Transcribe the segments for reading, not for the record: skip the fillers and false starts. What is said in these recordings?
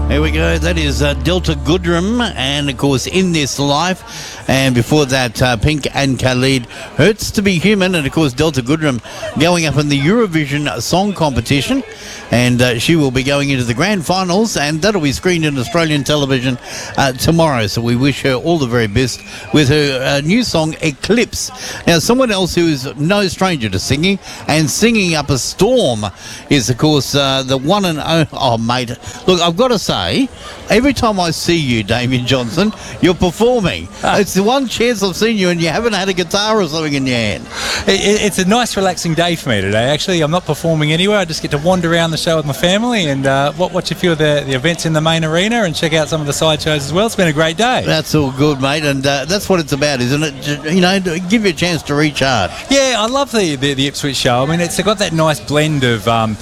There we go. That is Delta Goodrem, and of course, In This Life. And before that, Pink and Khalid, Hurts to Be Human. And of course, Delta Goodrem going up in the Eurovision Song Competition. And she will be going into the grand finals, and that'll be screened in Australian television tomorrow. So we wish her all the very best with her new song, Eclipse. Now, someone else who is no stranger to singing, and singing up a storm, is, of course, the one and only... Oh, mate, look, I've got to say, every time I see you, Damien Johnson, you're performing. It's the one chance I've seen you and you haven't had a guitar or something in your hand. It's a nice, relaxing day for me today. Actually, I'm not performing anywhere. I just get to wander around the show with my family and watch a few of the events in the main arena and check out some of the side shows as well. It's been a great day. That's all good, mate, and that's what it's about, isn't it? You know, to give you a chance to recharge. Yeah, I love the Ipswich show. I mean, it's got that nice blend of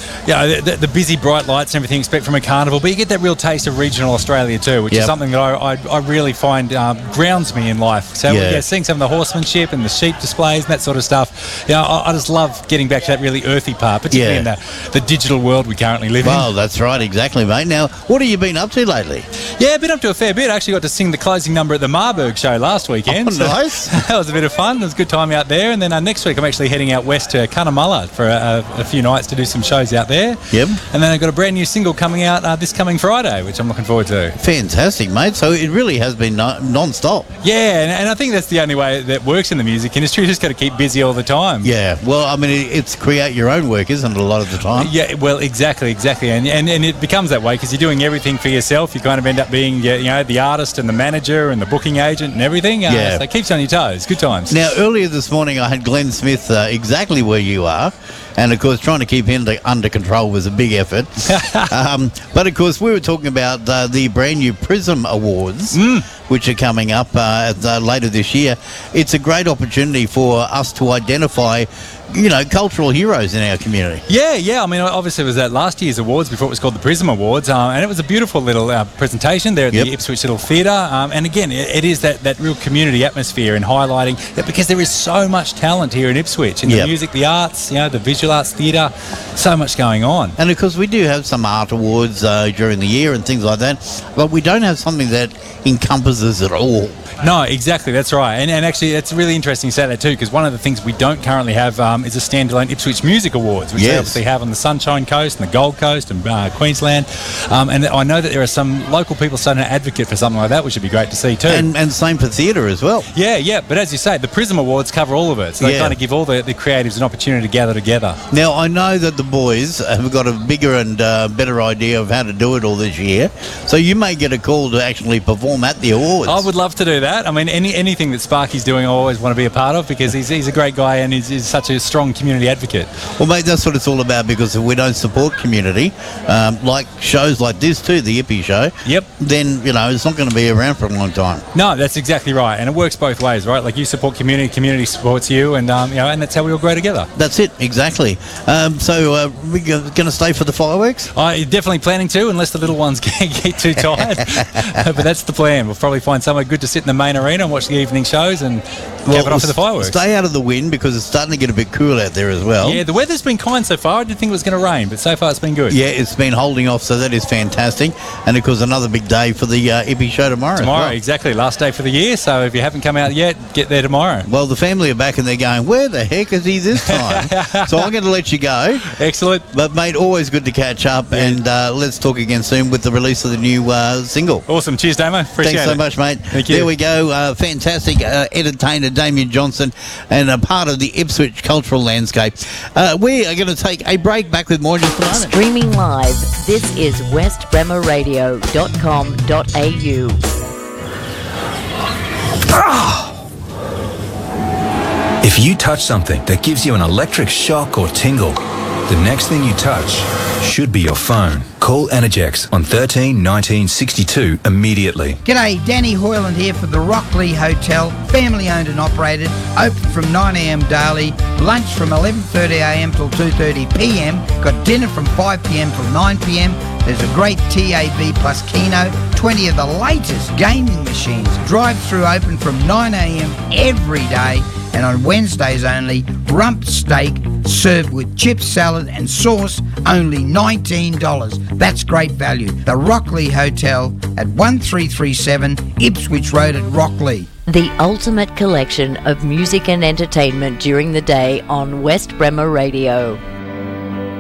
the busy bright lights and everything you expect from a carnival, but you get that real taste of regional Australia too, which is something that I really find grounds me in life. So seeing some of the horsemanship and the sheep displays and that sort of stuff, I just love getting back to that really earthy part, particularly in the digital world we currently live in. Well, that's right, exactly, mate. Now, what have you been up to lately? Yeah, I've been up to a fair bit. I actually got to sing the closing number at the Marburg show last weekend. Oh, nice. That was a bit of fun. It was a good time out there. And then next week I'm actually heading out west to Cunnamulla for a few nights to do some shows out there. Yep. And then I've got a brand new single coming out this coming Friday, which I'm looking forward to. Fantastic, mate. So it really has been non-stop. Yeah, and I think that's the only way that works in the music industry. You just got to keep busy all the time. Yeah, well, I mean, it's create your own work, isn't it, a lot of the time? Yeah, well, exactly. And it becomes that way because you're doing everything for yourself. You kind of end up being, the artist and the manager and the booking agent and everything. So it keeps you on your toes. Good times. Now, earlier this morning, I had Glenn Smith exactly where you are. And, of course, trying to keep him under control was a big effort. But, of course, we were talking about the brand new Prism Awards, which are coming up later this year. It's a great opportunity for us to identify, cultural heroes in our community. Yeah. I mean, obviously it was at last year's awards before it was called the Prism Awards, and it was a beautiful little presentation there at the Ipswich Little Theatre. And again, it is that real community atmosphere and highlighting that, because there is so much talent here in Ipswich in the music, the arts, the visual arts, theatre, so much going on. And of course, we do have some art awards during the year and things like that, but we don't have something that encompasses it all. No, exactly, that's right. And actually, it's really interesting you say that too, because one of the things we don't currently have is a standalone Ipswich Music Awards, which they obviously have on the Sunshine Coast and the Gold Coast and Queensland. And I know that there are some local people starting to advocate for something like that, which would be great to see too. And same for theatre as well. Yeah, but as you say, the Prism Awards cover all of it, so they kind of give all the creatives an opportunity to gather together. Now, I know that the boys have got a bigger and better idea of how to do it all this year, so you may get a call to actually perform at the awards. I would love to do that. I mean, anything that Sparky's doing, I always want to be a part of, because he's a great guy and he's such a strong community advocate. Well, mate, that's what it's all about, because if we don't support community, like shows like this too, the Ippy Show, then, it's not going to be around for a long time. No, that's exactly right. And it works both ways, right? Like, you support community, community supports you, and, and that's how we all grow together. That's it, exactly. So we're going to stay for the fireworks? I'm definitely planning to, unless the little ones get too tired. But that's the plan. We'll probably find somewhere good to sit in the main arena and watch the evening shows and cap it off for the fireworks. Stay out of the wind, because it's starting to get a bit cool out there as well. Yeah, the weather's been kind so far. I didn't think it was going to rain, but so far it's been good. Yeah, it's been holding off, so that is fantastic. And of course, another big day for the Ippy Show tomorrow. Tomorrow, exactly. Last day for the year, so if you haven't come out yet, get there tomorrow. Well, the family are back and they're going, where the heck is he this time? So I'm going to let you go. Excellent. But, mate, always good to catch up, and let's talk again soon with the release of the new single. Awesome. Cheers, Damo. Appreciate it. Thanks so much, mate. Thank you. There we go. Fantastic entertainer Damien Johnson, and a part of the Ipswich cultural landscape. We are going to take a break. Back with more in just a moment. Streaming live, this is westbremerradio.com.au. If you touch something that gives you an electric shock or tingle, the next thing you touch should be your phone. Call Energex on 13 19 62 immediately. G'day, Danny Hoyland here for the Rockley Hotel, family owned and operated, open from 9am daily, lunch from 11:30am till 2:30pm, got dinner from 5pm till 9pm. There's a great TAB plus Keno, 20 of the latest gaming machines, drive-through open from 9am every day, And on Wednesdays only, rump steak served with chip salad and sauce, only $19. That's great value. The Rockley Hotel at 1337 Ipswich Road at Rockley. The ultimate collection of music and entertainment during the day on West Bremer Radio.